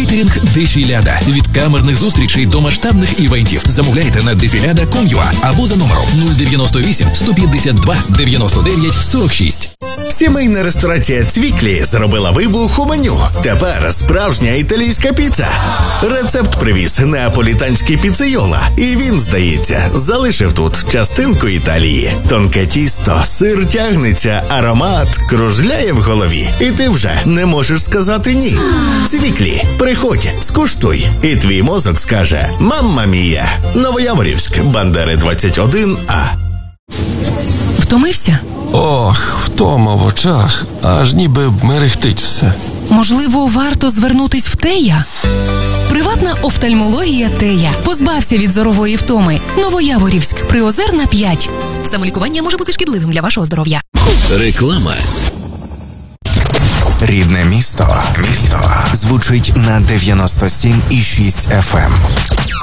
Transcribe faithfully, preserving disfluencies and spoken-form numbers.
Кейтерінг Дефіляда. Від камерних зустрічей до масштабних івентів. Замовляйте на дефіляда крапка ком крапка ю а або за номером нуль дев'яносто вісім сто п'ятдесят два дев'яносто дев'ять сорок шість. Сімейна ресторація «Цвіклі» зробила вибух у меню. Тепер справжня італійська піца. Рецепт привіз неаполітанський піцейола. І він, здається, залишив тут частинку Італії. Тонке тісто, сир тягнеться, аромат кружляє в голові. І ти вже не можеш сказати ні. «Цвіклі». Приходь, скуштуй. І твій мозок скаже «Мамма мія». Новояворівськ, Бандери двадцять один А. Втомився? Ох, втома в очах, аж ніби мерехтить все. Можливо, варто звернутись в Тея? Приватна офтальмологія Тея. Позбався від зорової втоми. Новояворівськ, Приозерна п'ять. Самолікування може бути шкідливим для вашого здоров'я. Реклама. Рідне місто. Місто звучить на дев'яносто сім і шість еф ем.